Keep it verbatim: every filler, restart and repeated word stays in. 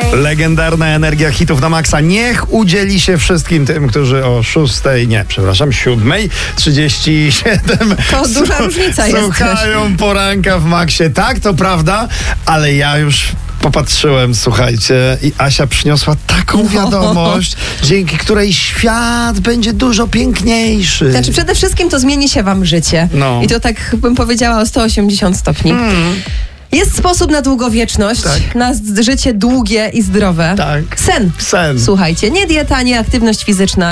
Legendarna energia hitów na maksa. Niech udzieli się wszystkim tym, którzy o szóstej, nie, przepraszam, siódmej trzydzieści siedem To duża różnica jest. Słuchają poranka w maksie. Tak, to prawda, ale ja już popatrzyłem, słuchajcie, i Asia przyniosła taką No. wiadomość, dzięki której świat będzie dużo piękniejszy. Znaczy przede wszystkim to zmieni się wam życie. No. I to tak bym powiedziała o sto osiemdziesiąt stopni. Mm, Jest sposób na długowieczność, Tak. na z- życie długie i zdrowe. tak. Sen. Sen. Słuchajcie, nie dieta, nie aktywność fizyczna.